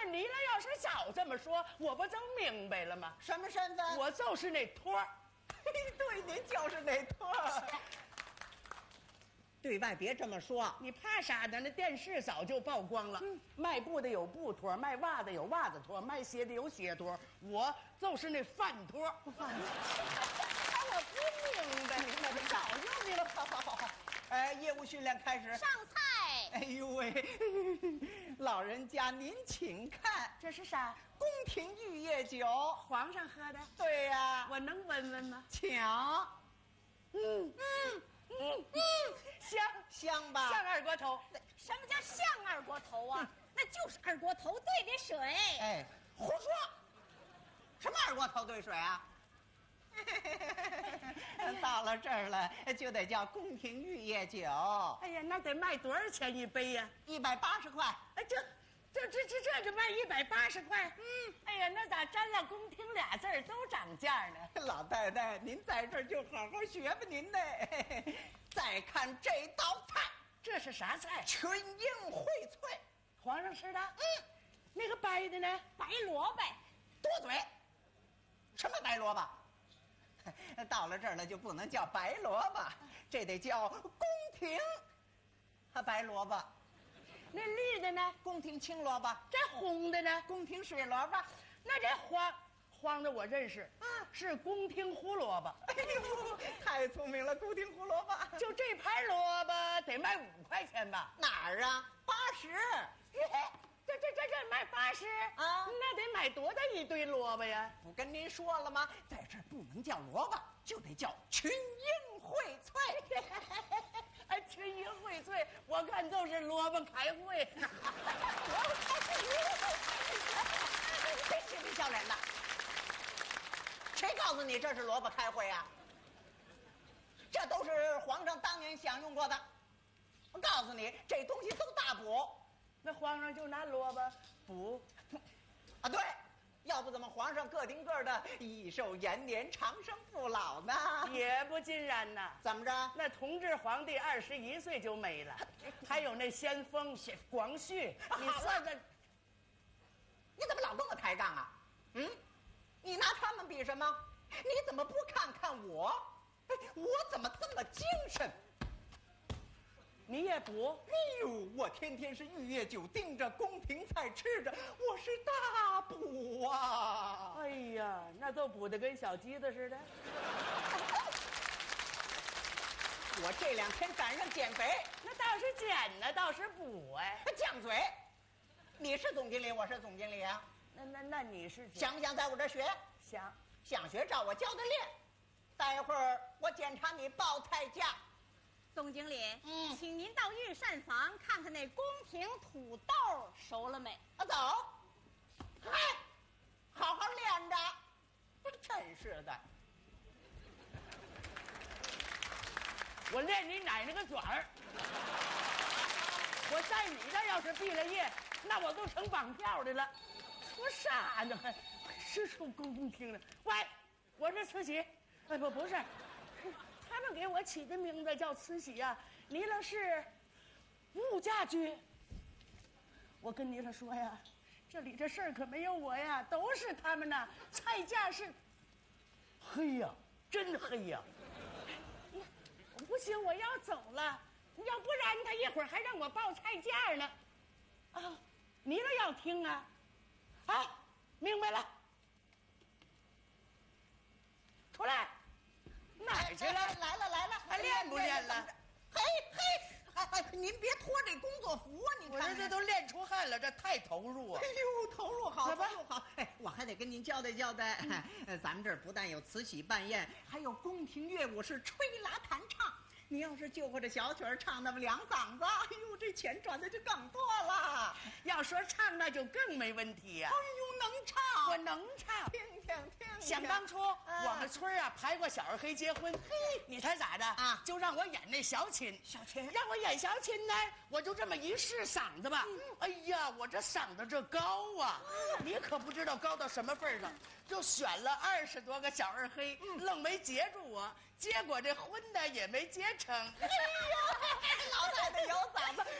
你了要是早这么说，我不就明白了吗？ 什么身份？ 我就是那托儿。 对，您就是那托儿。对外别这么说， 你怕啥呢？那电视早就曝光了。卖布的有布托，卖袜的有袜子托，卖鞋的有鞋托，我就是那饭托。我不明白，我这早就明白。 好，业务训练开始。 上菜。 哎呦喂，老人家您请看， 这是啥？ 宫廷玉液酒， 皇上喝的。 对呀， 我能闻闻吗？ 请。香吧？ 像二锅头。 什么叫像二锅头啊？那就是二锅头兑的水。 哎，胡说！什么二锅头兑水啊？到了这儿了，就得叫宫廷玉液酒。 哎呀，那得卖多少钱一杯呀 ？180块。 哎，这就卖180块。哎呀，那咋沾了宫廷俩字儿都涨价呢？ 老太太，您在这儿就好好学吧您的。再看这道菜， 这是啥菜？ 群英荟萃。 皇上吃的。那个白的呢？ 白萝卜。 多嘴。什么白萝卜？到了这儿了就不能叫白萝卜，这得叫宫廷白萝卜。 那绿的呢？ 宫廷青萝卜。 这红的呢？ 宫廷水萝卜。 那这黄的我认识，是宫廷胡萝卜。 哎呦，太聪明了，宫廷胡萝卜。 就这盘萝卜得卖5块钱吧？ 哪儿啊？80。 这卖80 啊？ 那得买多大一堆萝卜呀？ 不跟您说了吗？在这儿不能叫萝卜，就得叫群英荟萃。 哎，群英荟萃，我看就是萝卜开会。 别嬉皮笑脸的，谁告诉你这是萝卜开会啊？这都是皇上当年享用过的。我告诉你，这东西都大补。 那皇上就拿萝卜补啊？对，要不怎么皇上个顶个的益寿延年、长生不老呢？ 也不尽然呐。 怎么着？ 那同治皇帝21岁就没了，还有那先锋广旭，你算算， 你怎么老跟我抬杠啊？你拿他们比什么？你怎么不看看我？我怎么这么精神？ 你也补？ 哎呦，我天天是玉液酒盯着，宫廷菜吃着，我是大补啊！ 哎呀，那都补得跟小鸡子似的。 我这2天赶上减肥， 那倒是减呢，倒是补哎。 犟嘴，你是总经理，我是总经理啊。 那你是想不想在我这学？想学，照我教的练。待会儿我检查你报菜价。 总经理，请您到御膳房看看那宫廷土豆熟了没？ 走。嗨，好好练着。真是的， 我练你奶奶个卷儿！我在你这要是毕了业，那我都成绑票的了。说啥呢？还是出宫廷的？喂，我是慈禧。哎，不是。他们给我起的名字叫慈禧啊，你了是物价局。我跟你了说呀，这里这事儿可没有我呀，都是他们呐。菜价是黑呀，真黑呀。不行，我要走了，要不然他一会儿还让我报菜价呢。啊，你了要听啊？啊，明白了。出来。哪儿去了？ 来了， 还练不练了？ 嘿，您别脱这工作服啊！你看， 我这都练出汗了，这太投入啊！ 哎呦，投入好，投入好！哎，我还得跟您交代交代，咱们这儿不但有慈禧办宴，还有宫廷乐舞是吹拉弹唱。你要是就会这小曲儿唱那么2嗓子，哎呦，这钱赚的就更多了。 要说唱，那就更没问题呀。 哎呦，能唱， 我能唱。 听。 想当初我们村啊排过小二黑结婚，你猜咋的啊？就让我演那小琴，让我演小琴呢，我就这么一试嗓子吧。哎呀，我这嗓子这高啊，你可不知道高到什么份上。就选了20多个小二黑，愣没接住我，结果这婚呢也没结成。 哎呦，老太太有嗓子，